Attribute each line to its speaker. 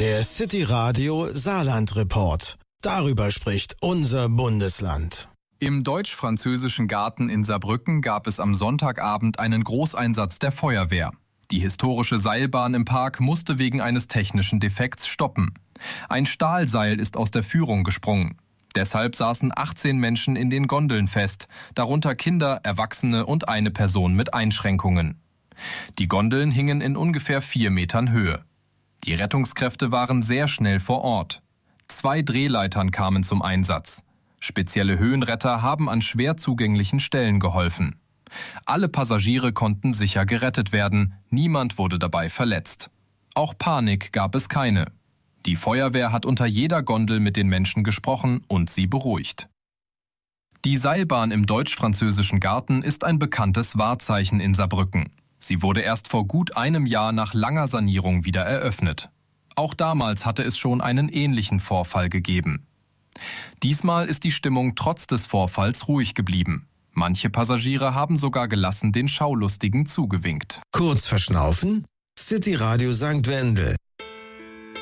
Speaker 1: Der City Radio Saarland Report. Darüber spricht unser Bundesland.
Speaker 2: Im deutsch-französischen Garten in Saarbrücken gab es am Sonntagabend einen Großeinsatz der Feuerwehr. Die historische Seilbahn im Park musste wegen eines technischen Defekts stoppen. Ein Stahlseil ist aus der Führung gesprungen. Deshalb saßen 18 Menschen in den Gondeln fest, darunter Kinder, Erwachsene und eine Person mit Einschränkungen. Die Gondeln hingen in ungefähr 4 Metern Höhe. Die Rettungskräfte waren sehr schnell vor Ort. 2 Drehleitern kamen zum Einsatz. Spezielle Höhenretter haben an schwer zugänglichen Stellen geholfen. Alle Passagiere konnten sicher gerettet werden, niemand wurde dabei verletzt. Auch Panik gab es keine. Die Feuerwehr hat unter jeder Gondel mit den Menschen gesprochen und sie beruhigt. Die Seilbahn im deutsch-französischen Garten ist ein bekanntes Wahrzeichen in Saarbrücken. Sie wurde erst vor gut einem Jahr nach langer Sanierung wieder eröffnet. Auch damals hatte es schon einen ähnlichen Vorfall gegeben. Diesmal ist die Stimmung trotz des Vorfalls ruhig geblieben. Manche Passagiere haben sogar gelassen den Schaulustigen zugewinkt.
Speaker 1: Kurz verschnaufen? City Radio St. Wendel.